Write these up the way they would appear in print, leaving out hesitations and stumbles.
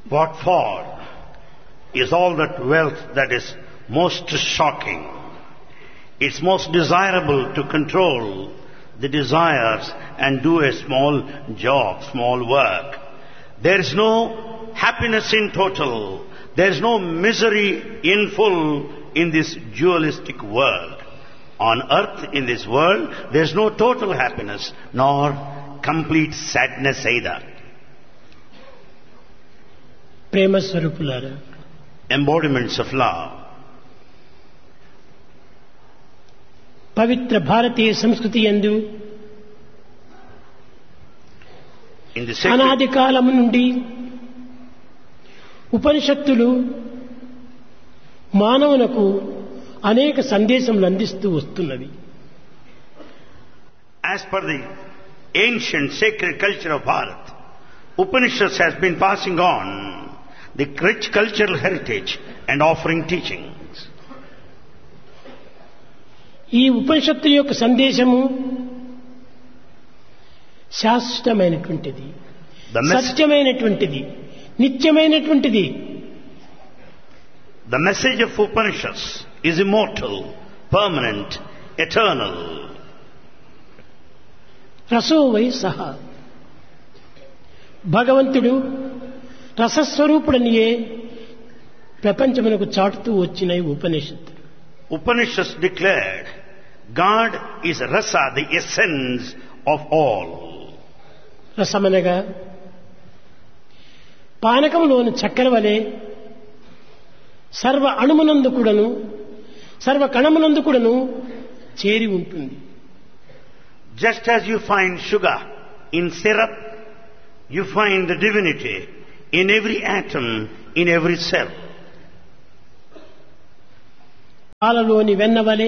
What for is all that wealth that is most shocking? It's most desirable to control the desires and do a small job, small work. There is no happiness in total. There is no misery in full in this dualistic world. On earth, in this world, there is no total happiness nor complete sadness either. ప్రేమ స్వరూపులారా, Embodiments of love. పవిత్ర భారతీయ సంస్కృతి యందు In the sacred, అనాది కాలము నుండి ఉపనిషత్తులు మానవునకు అనేక సందేశములు అందిస్తూ వస్తున్నవి. as per the ancient sacred culture of Bharat, Upanishads has been passing on the rich cultural heritage and offering teachings. ఈ ఉపనిషత్తుల యొక్క సందేశము శాశ్వతమైనటువంటిది, సత్యమైనటువంటిది, నిత్యమైనటువంటిది. The message of Upanishads is immortal, permanent, eternal. రసో why సహ, భగవంతుడు రసస్వరూపుడనియే ప్రపంచమునకు చాటుతూ వచ్చిన ఈ ఉపనిషత్తు. Upanishads declared God is rasa, the essence of all. రసమనగా పానకంలోని చక్కెర వలె సర్వ అణుమునందు కూడాను సర్వ కణమునందు కూడాను చేరి ఉంటుంది. Just as you find sugar in syrup, you find the divinity in every atom, in every cell. పాలలోని వెన్న వలె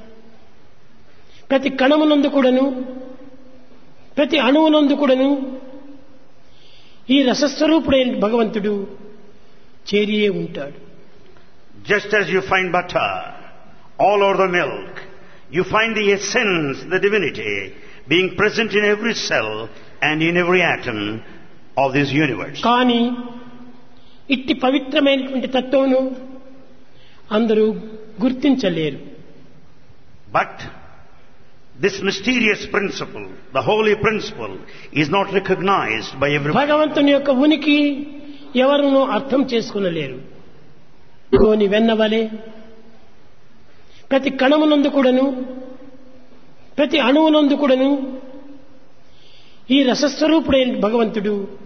ప్రతి కణమునందు కూడాను ప్రతి అణువునందు కూడాను ఈ రసస్వరూపుడైన భగవంతుడు చేరియే ఉంటాడు. Just as you find butter all over the milk, you find the essence, the divinity, being present in every cell and in every atom of this universe. కానీ ఇట్టి పవిత్రమైనటువంటి తత్వమును అందరూ గుర్తించలేరు. But this mysterious principle, the holy principle, is not recognized by everyone. భగవంతుని యొక్క ఉనికి ఎవరునూ అర్థం చేసుకునలేరు. లోని వెన్నవలే ప్రతి కణమునందు కూడాను ప్రతి అణువునందు కూడాను ఈ రసస్వరూపుడైన భగవంతుడు